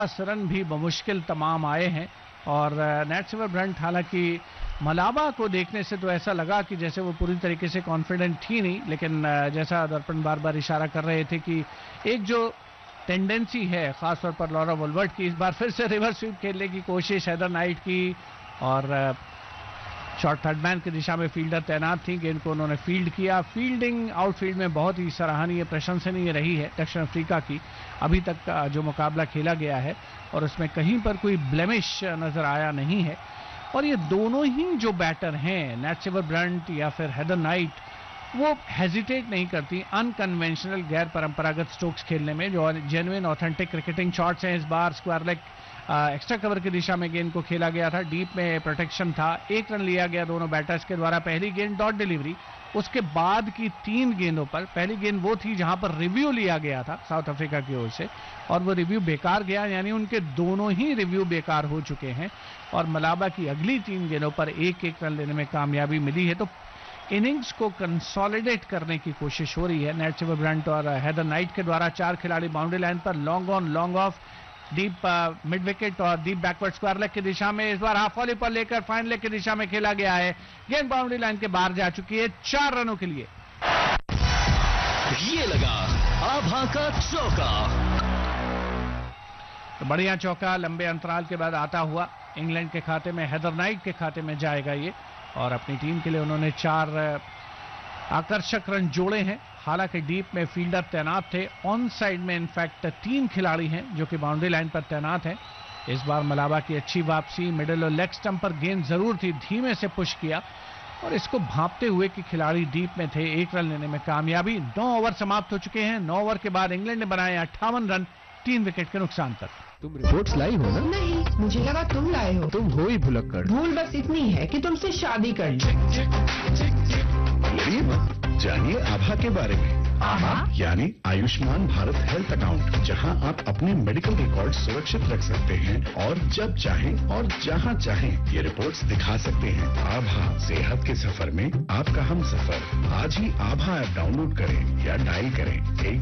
Run भी बमुश्किल तमाम आए हैं और नैटसेवर ब्रंट हालांकि मलाबा को देखने से तो ऐसा लगा कि जैसे वो पूरी तरीके से कॉन्फिडेंट थी नहीं, लेकिन जैसा दर्पण बार बार इशारा कर रहे थे कि एक जो टेंडेंसी है खासतौर पर लॉरा वोल्वर्ट की, इस बार फिर से रिवर्स स्वीप खेलने की कोशिश हेदर नाइट की और शॉर्ट थर्ड मैन की दिशा में फील्डर तैनात थी, गेंद को उन्होंने फील्ड किया। फील्डिंग आउटफील्ड में बहुत ही सराहनीय प्रशंसनीय रही है दक्षिण अफ्रीका की अभी तक का जो मुकाबला खेला गया है, और उसमें कहीं पर कोई ब्लेमिश नजर आया नहीं है। और ये दोनों ही जो बैटर हैं, नैटसेवर ब्रंट या फिर हेदर नाइट, वो हेजिटेट नहीं करती अनकन्वेंशनल गैर परंपरागत स्ट्रोक्स खेलने में। जो जेन्युइन ऑथेंटिक क्रिकेटिंग शॉट्स हैं, इस bar square leg extra cover की दिशा में गेंद को खेला गया था, डीप में प्रोटेक्शन था, 1 रन लिया गया दोनों बैटर्स के द्वारा। पहली गेंद डॉट डिलीवरी, उसके बाद की 3 गेंदों पर पहली गेंद वो थी जहां पर रिव्यू लिया गया था साउथ अफ्रीका की ओर से, और वो रिव्यू बेकार गया, यानी उनके दोनों ही रिव्यू बेकार हो चुके हैं। और मलाबा की अगली 3 गेंदों पर 1-1 रन लेने में कामयाबी मिली है। तो इनिंग्स को कंसोलिडेट करने की कोशिश हो रही है नैटसेवर ब्रंट और हेदर नाइट के द्वारा। 4 खिलाड़ी बाउंड्री लाइन पर, long on long off, deep mid wicket और डीप बैकवर्ड स्क्वायर लेग की दिशा में। इस बार हाफ वॉली पर लेकर फाइन लेग की दिशा में खेला गया है, गेंद बाउंड्री लाइन के बाहर जा चुकी है 4 रनों के लिए। ये लगा आभा का चौका। तो बढ़िया चौका लंबे अंतराल के बाद आता हुआ इंग्लैंड के खाते में, हेदर नाइट के खाते में जाएगा ये, और अपनी टीम के लिए उन्होंने 4 आकर्षक रन जोड़े हैं। हालांकि डीप में फील्डर तैनात थे, ऑन साइड में इनफैक्ट 3 खिलाड़ी हैं जो कि बाउंड्री लाइन पर तैनात हैं। इस बार मलाबा की अच्छी वापसी, मिडिल और लेग स्टंप पर गेंद जरूर थी, धीमे से पुश किया और इसको भांपते हुए कि खिलाड़ी डीप में थे, 1 रन लेने में कामयाबी। 9 ओवर समाप्त हो चुके हैं। 9 ओवर के बाद इंग्लैंड ने बनाए 58 रन 3 विकेट के नुकसान पर। तुम रिपोर्ट्स लाई हो ना? नहीं, मुझे लगा तुम लाए हो। तुम हो ही भुलक्कड़। भूल बस इतनी है कि तुमसे शादी कर ली। लड़िए मत, जानिए आभा के बारे में। आभा यानी आयुष्मान भारत हेल्थ अकाउंट, जहां आप अपने मेडिकल रिकॉर्ड सुरक्षित रख सकते हैं और जब चाहें और जहां चाहें ये रिपोर्ट्स दिखा सकते हैं। आभा, सेहत के सफर में आपका हम सफर। आज ही आभा ऐप डाउनलोड करें या डायल करें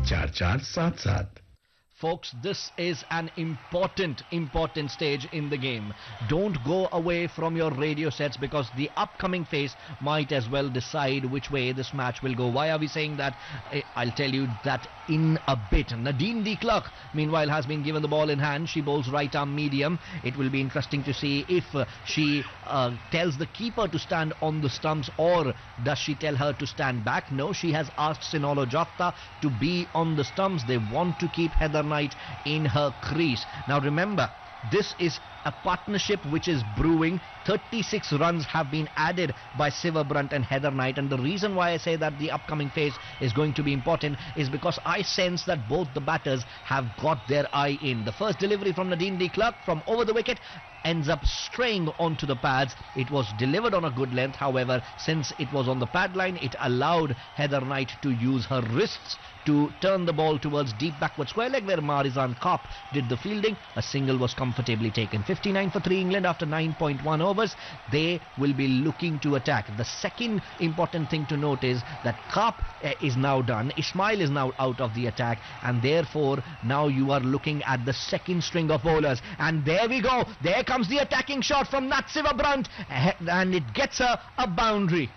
14477। Folks, this is an important stage in the game. Don't go away from your radio sets because the upcoming phase might as well decide which way this match will go. Why are we saying that? I'll tell you that in a bit. Nadine de Klerk, meanwhile, has been given the ball in hand. She bowls right arm medium. It will be interesting to see if she tells the keeper to stand on the stumps, or does she tell her to stand back? No, she has asked Sinolo Jafta to be on the stumps. They want to keep Heather Knight in her crease. Now remember, this is a partnership which is brewing. 36 runs have been added by Siva Brunt and Heather Knight, and the reason why I say that the upcoming phase is going to be important is because I sense that both the batters have got their eye in. The first delivery from Nadine de Klerk from over the wicket ends up straying onto the pads. It was delivered on a good length, however, since it was on the pad line, it allowed Heather Knight to use her wrists to turn the ball towards deep backward square leg, where Marizan Kopp did the fielding. A single was comfortably taken. 59 for 3 England after 9.1 overs. They will be looking to attack. The second important thing to note is that Kopp is now done. Ismail is now out of the attack, and therefore now you are looking at the second string of bowlers. And there we go. There comes the attacking shot from Natsiva Brunt, and it gets her a boundary.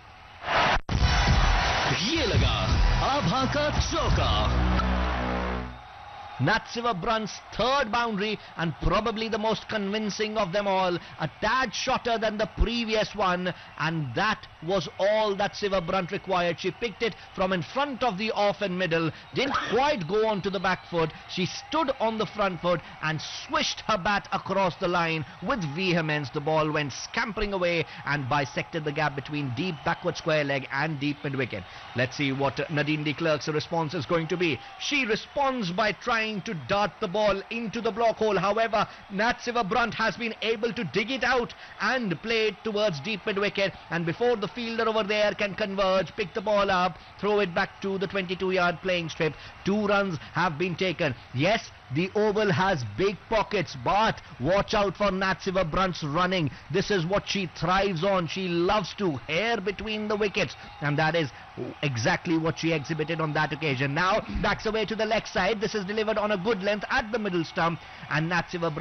ये लगा आभा का चौका। Natsiva Brunt's third boundary, and probably the most convincing of them all, a tad shorter than the previous one, and that was all that Siva Brunt required. She picked it from in front of the off and middle, didn't quite go onto the back foot. She stood on the front foot and swished her bat across the line with vehemence. The ball went scampering away and bisected the gap between deep backward square leg and deep mid wicket. Let's see what Nadine de Klerk's response is going to be. She responds by trying to dart the ball into the block hole. However, Natsiva Brunt has been able to dig it out and play it towards deep mid wicket, and before the fielder over there can converge, pick the ball up, throw it back to the 22-yard playing strip. 2 runs have been taken. Yes, the oval has big pockets, but watch out for Natsiva Brunt's running. This is what she thrives on. She loves to hair between the wickets, and that is exactly what she exhibited on that occasion. Now backs away to the leg side. This is delivered delivered on a good length at the middle stump, and Nat Silver